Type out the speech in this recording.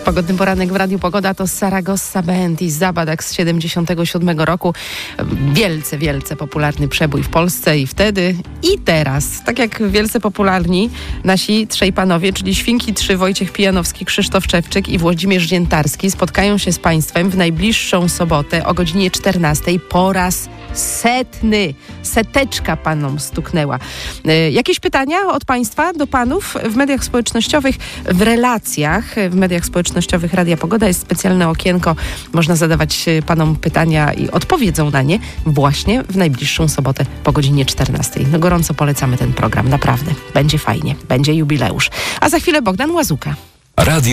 Pogodny poranek w Radiu Pogoda to Saragossa Band i Zabadak z 77 roku. Wielce popularny przebój w Polsce i wtedy, i teraz. Tak jak wielce popularni nasi trzej panowie, czyli Świnki 3, Wojciech Pijanowski, Krzysztof Czewczyk i Włodzimierz Ziętarski spotkają się z państwem w najbliższą sobotę o godzinie 14 po raz 100. Seteczka panom stuknęła. Jakieś pytania od państwa do panów? W mediach społecznościowych, w relacjach, w mediach społecznościowych Radia Pogoda jest specjalne okienko. Można zadawać panom pytania i odpowiedzą na nie właśnie w najbliższą sobotę po godzinie 14. No gorąco polecamy ten program, naprawdę. Będzie fajnie, będzie jubileusz. A za chwilę Bogdan Łazuka. Radio